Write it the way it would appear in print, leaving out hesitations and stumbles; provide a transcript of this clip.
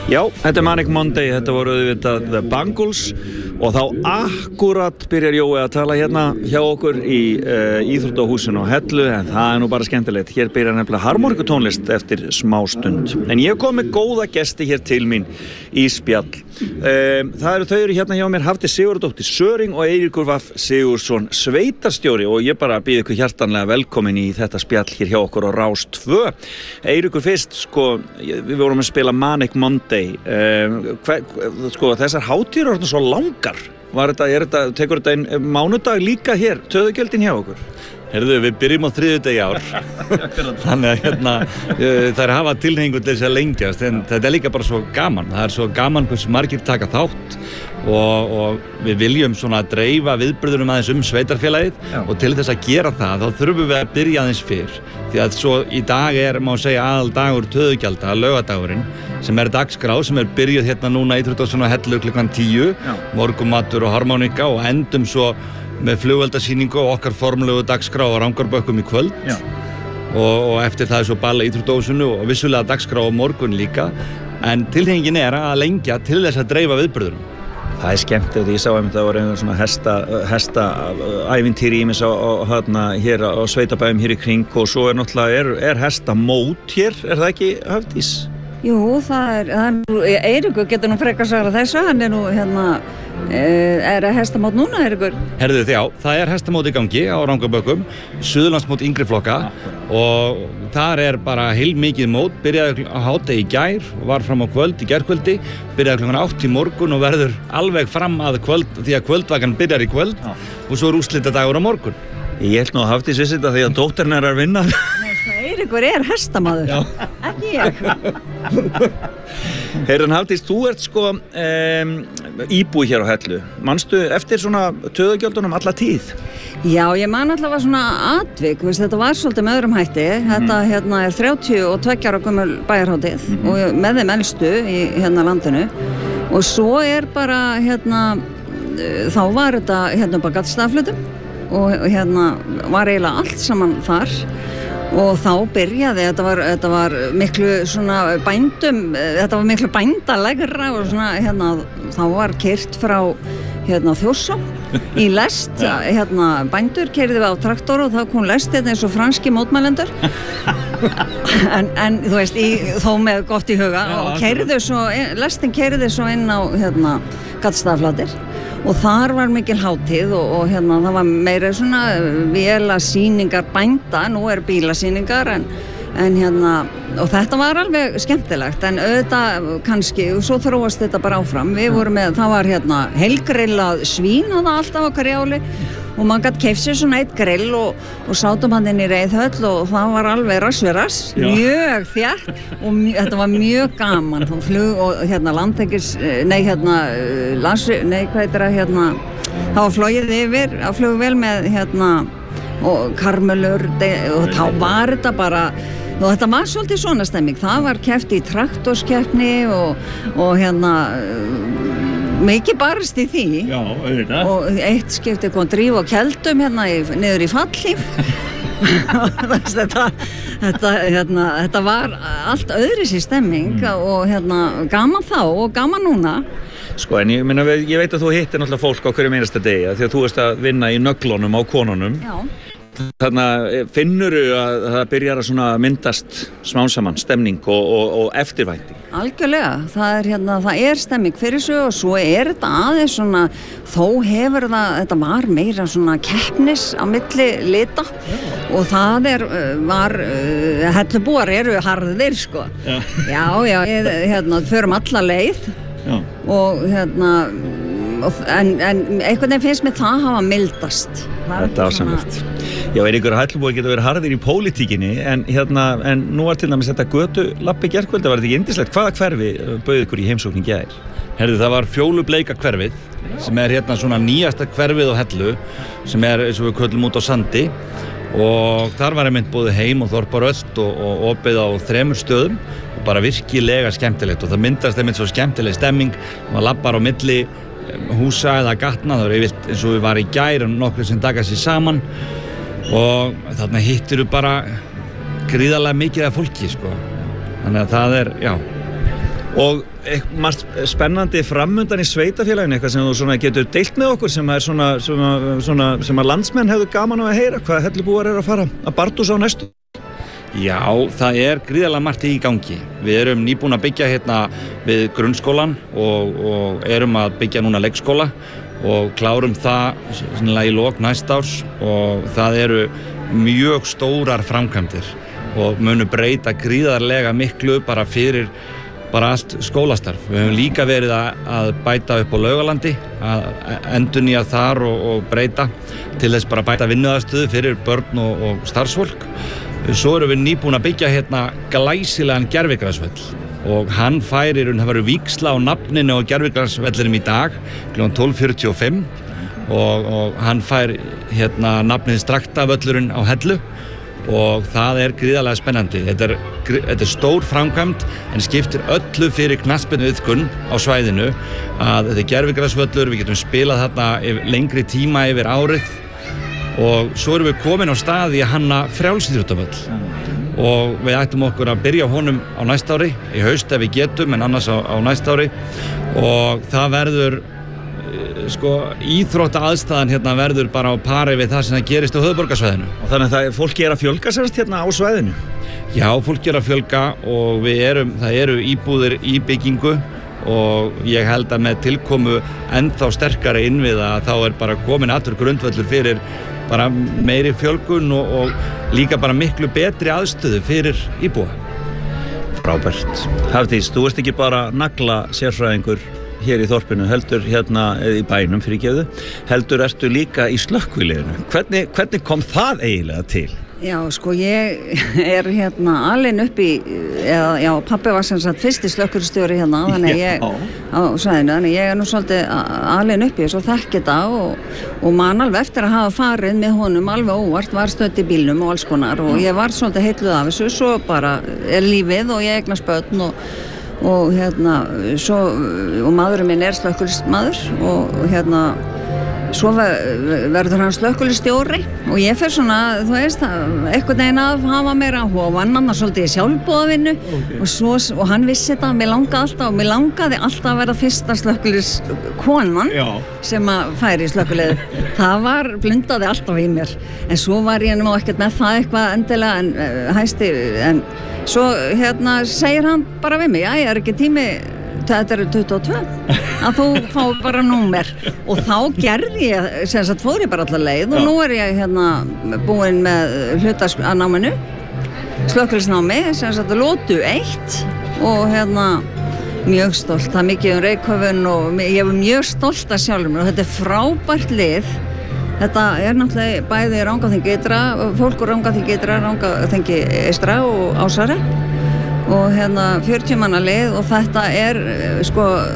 Já, þetta Manic Monday, þetta voru auðvitað The Bangles og þá akkurat byrjar Jói að tala hérna hjá okkur í íþróttahúsinu á Hellu, en það nú bara skemmtilegt. Hér byrjar nefnilega harmónikutónlist eftir smá stund. En ég kom með góða gesti hér til mín í spjall. Þau eru hérna hjá mér Hafdís Sigurðardóttir Söring og Eiríkur Vaff Sigurðsson sveitarstjóri, og ég bara býð ykkur hjartanlega velkomin í þetta spjall hér hjá okkur á Rás 2. Eiríkur fyrst, við vorum að spila Manic Monday. Þessar hátíðir eru svo langar. Tekur þetta einn mánudag líka hér, töðugjöldin hjá okkur? Herðu, við byrjum á þriðjudegi í ár. Þannig að þær hafa tilhneigingu til þess að lengjast, en þetta líka bara svo gaman. Það svo gaman hversu margir taka þátt og við viljum svona dreifa viðburðunum aðeins sveitarfélagið. Já. Og til þess að gera það, þá þurfum við að byrja aðeins fyrr. Því að svo í dag má segja aðaldagur töðugjalda, laugardagurinn, sem dagskrá, sem byrjuð hérna núna í Íþróttahúsinu á Hellu klukkan 10, morgunmatur og harmonika, og endum svo með flugveldasýningu og okkar formlegu dagskrá á Rangarbökkum í kvöld. Já. Og eftir það svo ball í Íþróttahúsinu og vissulega dagskrá á morgun líka, en tilhengin að lengja til þess að dreifa viðburðunum. Það skemmt, ég sá að það var einhver svona hesta ævintýri ímis hér á sveitabæjum hér í kring, og svo náttúrulega hestamót hér, það ekki, Hafdís? Jú, Eiríkur getur nú frekar sagt þessu, hann nú hérna, hestamót núna, Eiríkur? Herðu, já, það hestamót í gangi á Rangarbökkum, Suðurlandsmót yngri flokka, og þar bara heilmikið mót, byrjaði á hádegi í gær og var fram á kvöld í gærkvöldi, byrjaði klukkan 8 í morgun og verður alveg fram að kvöld, því að kvöldvakan byrjar í kvöld. Já. Og svo úrslitadagur á morgun. Ég held nú að Hafdís vissi þetta því að dóttirinn að vinna. Eiríkur hestamaður, ekki ég. Heyrðan Hafdís, þú ert íbúi hér á Hellu. Manstu eftir svona töðugjöldunum alla tíð? Já, ég man allavega svona atvik, þetta var svolítið með öðrum hætti. Þetta er 32 ára gömul bæjarhátíð og með þeim elstu í landinu. Og svo bara þá var þetta bara gaddstaflutum og var eiginlega allt saman þar. Og þá byrjaði, þetta var miklu svona bændum, þetta var miklu bændalegra og svona, þá var keyrt frá Þjórsá í lest, bændur keyrðu við á traktor og þá kom lest eins og franski mótmælendur. en þú veist, þó með gott í huga, og lestin keyrði svo inn á Gaddstaðaflatir. Og þar var mikil hátíð og það var meira svona vélasýningar bænda, nú bílasýningar, og þetta var alveg skemmtilegt, en auðvitað kannski, og svo þróast þetta bara áfram. Við vorum það var heilgrillað svín og það alltaf á hverju áli, og maður gæti keypt sér svona eitt grill og sátum hann inn í Reiðhöll og það var alveg rass við rass, mjög þétt, og þetta var mjög gaman. Þá flug og landtengis, það var flogið yfir á flugvél með og karmelur, og þá var þetta bara, og þetta var svolítið svona stemming. Það var keppt í traktorskeppni og mikið barist í því. Já, auðvitað. Og eitt skipti kom drífa á keldum niður í Fallhlíð. Þetta var allt öðruvísi stemming og gaman þá og gaman núna. En ég veit að þú hittir náttúrulega fólk á hverjum einasta degi, því að þú ert að vinna í nöglunum á konunum. Já. Þannig finnurðu að það byrjar að myndast smám saman stemning og eftirvænting. Algjörlega, það stemming fyrir sig, og svo þetta aðeins svona, þó hefur þetta var meira svona keppnis á milli lita. Já. Og það Hellubúar harðir, sko. Já, förum alla leið. Já. Og en einhvern veginn finnst mér það hafa mildast. Þetta ásamlegt. Já, Eiríkur, Hellubúar getur verið harðir í pólitíkinni, en nú var til dæmis þetta götulabbi gærkvöldi, var þetta ekki yndislegt? Hvaða hverfi bauð ykkur í heimsókn í gær? Herðu, það var Fjólubleika hverfið, sem svona nýjasta hverfið á Hellu, sem eins og við köllum út á Sandi, og þar var boðið heim og þorparöld og opið á 3 stöðum, og bara virkilega skemmtilegt, og það myndast svo skemmtileg stemming. Maður labbar á milli húsa eða gatna, það yfirleitt eins og við var í gær og nokkur sem taka sér saman, og þarna hittirðu bara gríðarlega mikið af fólki, Þannig að það já. Og margt spennandi framundan í sveitafélaginu, eitthvað sem þú svona getur deilt með okkur sem er sem að landsmenn hefðu gaman á að heyra, hvað hellubúar að fara að bardúsa á næstu? Já, það gríðarlega margt í gangi. Við erum nýbúin að byggja hérna við grunnskólan og erum að byggja núna leikskóla og klárum það í lok næsta árs og það eru mjög stórar framkvæmdir og munu breyta gríðarlega miklu bara fyrir allt skólastarf. Við höfum líka verið að bæta upp á Laugalandi, að endurnýja þar og breyta til þess bara bæta vinnuaðstöðu fyrir börn og starfsfólk. Svo erum við nýbúin að byggja hérna glæsilegan gervigrasvöll og hann færir, það verður vígsla á nafninu á gervigrasvellinum í dag kl. 12:45 og hann fær hérna nafnið Straktavöllurinn á Hellu og það gríðarlega spennandi. Þetta er stór framkvæmd en skiptir öllu fyrir knattspyrnuiðkun á svæðinu að þetta gervigrasvöllur, við getum spilað þarna lengri tíma yfir árið og svo erum við komin á stað í að hanna frjálsíþróttavöll og við ættum okkur að byrja honum á næsta ári, í haust ef við getum en annars á næsta ári og það verður íþróttaaðstæðan hérna verður bara á pari við það sem það gerist á höfuðborgarsvæðinu. Og þannig að fólki að fjölga semst hérna á svæðinu? Já, fólki að fjölga og það eru íbúðir í byggingu og ég held að með tilkomu ennþá sterkari innviða þá bara komin allur grundvöllur fyrir bara meiri fjölgun og líka bara miklu betri aðstöðu fyrir íbúa. Frábært. Hafdís, þú ert ekki bara nagla sérfræðingur hér í þorpinu, heldur hérna í bænum fyrirgefðu, heldur ertu líka í slökkviliðinu. Hvernig kom það eiginlega til? Já, sko ég hérna alin upp í, pabbi var sem sagt fyrsti slökkviliðsstjóri hérna, þannig ég á svæðinu, þannig ég nú svolítið alin upp í þessu og þekki þetta og man alveg eftir að hafa farið með honum alveg óvart, var stödd í bílnum og alls konar og ég var svolítið heilluð af þessu, svo bara lífið og ég eignast börn og hérna, og maðurinn minn slökkviliðsmaður og hérna svo verður hann slökkviliðsstjóri og ég fer svona, þú veist, einhvern veginn að hafa meira áhuga og vann annars svolítið í sjálfboðavinnu og hann vissi þetta, mér langaði alltaf að vera fyrsta slökkviliðskonan sem að færi í slökkviliðið. Það blundaði alltaf í mér, en svo var ég nú ekkert með það eitthvað endilega en svo hérna segir hann bara við mig, já, ekki tími, þetta 22, að þú fá bara númer og þá gerði ég, sem sagt fór ég bara alla leið og nú ég hérna búin með hlutanáminu, slökkviliðsnámi, sem sagt lotu 1 og hérna mjög stolt, það mikið Reykjavik og ég var mjög stolt af sjálfur mér og þetta frábært lið. Þetta náttúrulega bæði Rangárþing ytra, fólk úr Rangárþing ytra, Rangárþingi eystra og Ásari og hérna 40 manna lið og þetta sko